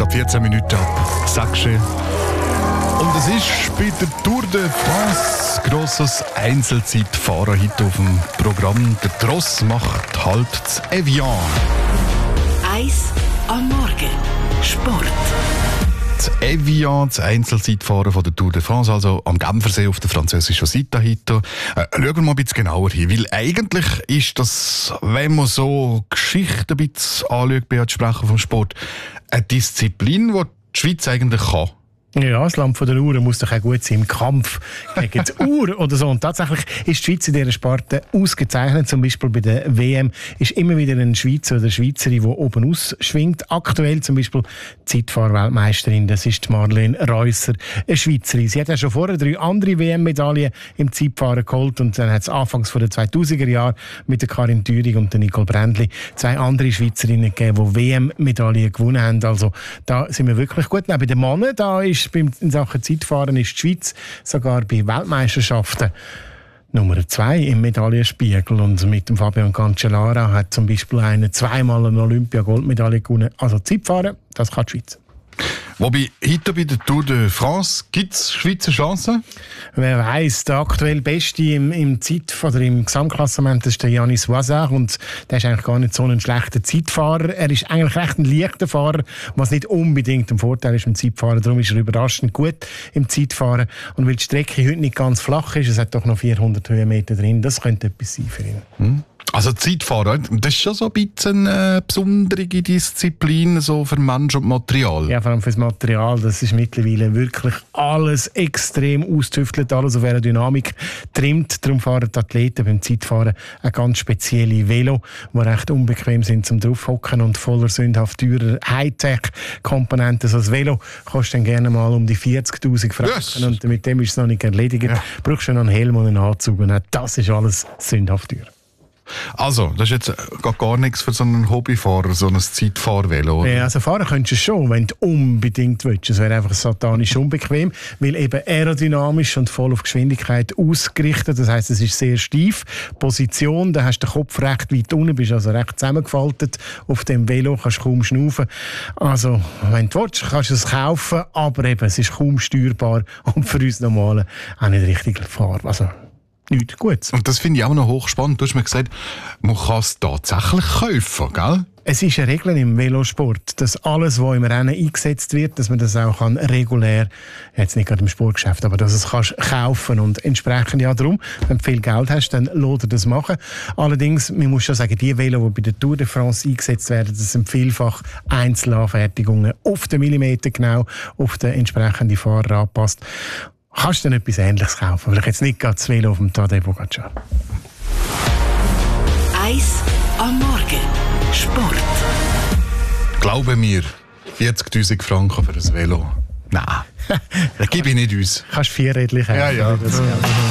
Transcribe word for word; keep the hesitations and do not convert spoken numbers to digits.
gerade vierzehn Minuten ab sechs. Und es ist bei der Tour de France grosses Einzelzeitfahren heute auf dem Programm. Der Tross macht halt das Evian. Eis am Morgen. Sport. Das Evian, das Einzelzeitfahren von der Tour de France, also am Genfersee auf der französischen Seite heute. Äh, schauen wir mal ein bisschen genauer hin, weil eigentlich ist das, wenn man so Geschichte ein bisschen anschaut, bei Sprechen vom Sport, eine Disziplin, die die Schweiz eigentlich kann. Ja, das Land von der Uhr muss doch auch gut sein im Kampf gegen die Uhr oder so. Und tatsächlich ist die Schweiz in dieser Sparte ausgezeichnet. Zum Beispiel bei der W M ist immer wieder ein Schweizer oder eine Schweizerin, die oben ausschwingt. Aktuell zum Beispiel Zeitfahr-Weltmeisterin, das ist Marlene Reusser, eine Schweizerin. Sie hat ja schon vorher drei andere W M-Medaillen im Zeitfahren geholt und dann hat es anfangs der zweitausender Jahre mit der Karin Thüring und der Nicole Brändli zwei andere Schweizerinnen gegeben, die W M-Medaillen gewonnen haben. Also da sind wir wirklich gut. Neben den Männern, da ist in Sachen Zeitfahren ist die Schweiz sogar bei Weltmeisterschaften Nummer zwei im Medaillenspiegel. Und mit dem Fabian Cancellara hat zum Beispiel einer zweimal eine Olympia-Goldmedaille gewonnen. Also Zeitfahren, das kann die Schweiz. Wobei, heute bei der Tour de France gibt es Schweizer Chancen? Wer weiss, der aktuell Beste im, im Zeit- oder im Gesamtklassement ist der Yannis Voisard und der ist eigentlich gar nicht so ein schlechter Zeitfahrer. Er ist eigentlich recht ein leichter Fahrer, was nicht unbedingt ein Vorteil ist im Zeitfahren. Darum ist er überraschend gut im Zeitfahren. Und weil die Strecke heute nicht ganz flach ist, es hat doch noch vierhundert Höhenmeter drin, das könnte etwas sein für ihn. Hm. Also Zeitfahren, das ist schon so ein bisschen eine besondere Disziplin so für Mensch und Material. Ja, vor allem für das Material, das ist mittlerweile wirklich alles extrem austüftelt, alles auf Aerodynamik trimmt. Darum fahren die Athleten beim Zeitfahren eine ganz spezielle Velo, die recht unbequem sind zum draufhocken und voller sündhaft teurer Hightech-Komponenten. So ein Velo kostet dann gerne mal um die vierzigtausend Franken yes. Und mit dem ist es noch nicht erledigt. Ja. Brauchst du noch einen Helm und einen Anzug und das ist alles sündhaft teuer. Also, das ist jetzt gar, gar nichts für so einen Hobbyfahrer, so ein Zeitfahrvelo. Ja, also fahren könntest du schon, wenn du unbedingt willst. Es wäre einfach satanisch unbequem, weil eben aerodynamisch und voll auf Geschwindigkeit ausgerichtet. Das heisst, es ist sehr steif. Position, da hast du den Kopf recht weit unten, bist also recht zusammengefaltet auf dem Velo, kannst kaum schnaufen. Also, wenn du willst, kannst du es kaufen, aber eben, es ist kaum steuerbar und für uns Normalen auch nicht richtig fahren. Also, nichts Gutes. Und das finde ich auch noch hochspannend. Du hast mir gesagt, man kann es tatsächlich kaufen, gell? Es ist eine Regel im Velosport, dass alles, was im Rennen eingesetzt wird, dass man das auch kann regulär, jetzt nicht gerade im Sportgeschäft, aber dass es kannst kaufen und entsprechend, ja darum, wenn du viel Geld hast, dann lohnt dir das machen. Allerdings, man muss schon sagen, die Velo, die bei der Tour de France eingesetzt werden, das sind vielfach Einzelanfertigungen auf den Millimeter genau, auf den entsprechenden Fahrer angepasst. Kannst du dann etwas Ähnliches kaufen? Vielleicht jetzt nicht gerade das Velo auf dem Tadej Pogacar. Eis am Morgen. Sport. Glaube mir, vierzigtausend Franken für ein Velo. Nein, das gebe ich nicht uns. Kannst du vierrädlich haben. Ja, ja.